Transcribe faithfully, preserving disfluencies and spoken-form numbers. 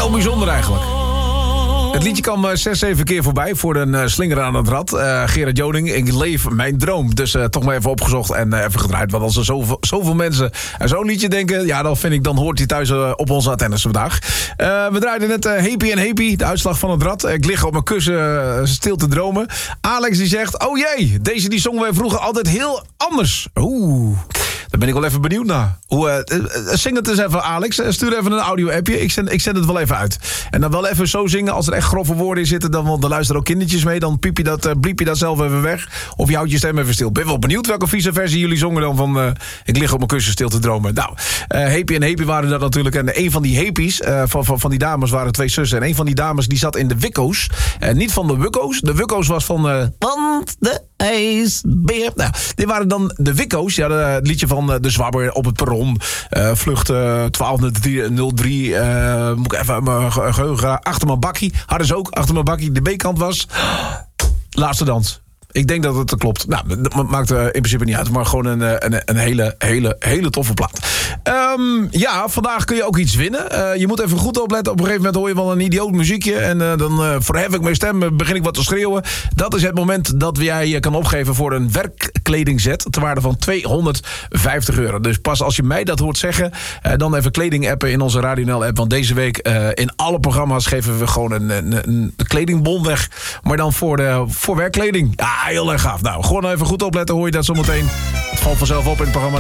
Wel bijzonder eigenlijk. Het liedje kwam uh, zes, zeven keer voorbij voor een uh, slinger aan het rad. Uh, Gerard Joning, ik leef mijn droom. Dus uh, toch maar even opgezocht en uh, even gedraaid. Want als er zoveel, zoveel mensen aan zo'n liedje denken... ja, dan vind ik, dan hoort hij thuis uh, op onze antennes vandaag. Uh, we draaiden net uh, Happy en Happy, de uitslag van het rad. Ik lig op mijn kussen uh, stil te dromen. Alex die zegt, oh jee, deze die zongen wij vroeger altijd heel anders. Oeh... Daar ben ik wel even benieuwd naar. Hoe, uh, uh, zing het eens even, Alex. Uh, stuur even een audio-appje. Ik zend, ik zend het wel even uit. En dan wel even zo zingen. Als er echt grove woorden in zitten, dan, want dan luisteren ook kindertjes mee. Dan piep je dat, uh, bliep je dat zelf even weg. Of je houdt je stem even stil. Ben wel benieuwd welke vieze versie jullie zongen dan van... Uh, ik lig op mijn kussen stil te dromen. Nou, uh, Happy en Happy waren dat natuurlijk. En een van die Happy's, uh, van, van, van die dames waren twee zussen. En een van die dames die zat in de Wikko's. Uh, niet van de Wukko's. De Wukko's was van... Uh, want de ijsbeer. Nou, dit waren dan de Wikko's. Ja, het liedje van uh, de Zwabber op het perron. Uh, vlucht uh, twaalf nul drie. Uh, moet ik even mijn geheugen. Achter mijn bakkie. Hadden ze ook. Achter mijn bakkie. De B-kant was... Laatste dans. Ik denk dat het klopt. Nou, dat maakt uh, in principe niet uit. Maar gewoon een, een, een hele, hele, hele toffe plaat. Um, ja, vandaag kun je ook iets winnen. Uh, je moet even goed opletten. Op een gegeven moment hoor je wel een idioot muziekje. En uh, dan uh, verhef ik mijn stem. Begin ik wat te schreeuwen. Dat is het moment dat jij je kan opgeven voor een werkkledingset. Ter waarde van tweehonderdvijftig euro. Dus pas als je mij dat hoort zeggen. Uh, dan even kleding appen in onze Radio N L app. Want deze week uh, in alle programma's geven we gewoon een, een, een kledingbon weg. Maar dan voor, de, voor werkkleding. Ja, heel erg gaaf. Nou, gewoon even goed opletten. Hoor je dat zometeen. Het valt vanzelf op in het programma.